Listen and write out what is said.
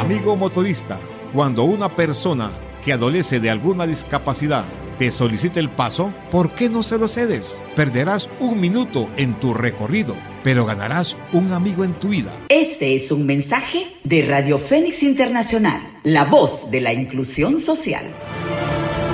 Amigo motorista, cuando una persona que adolece de alguna discapacidad te solicite el paso, ¿por qué no se lo cedes? Perderás 1 minuto en tu recorrido, pero ganarás un amigo en tu vida. Este es un mensaje de Radio Fénix Internacional, la voz de la inclusión social.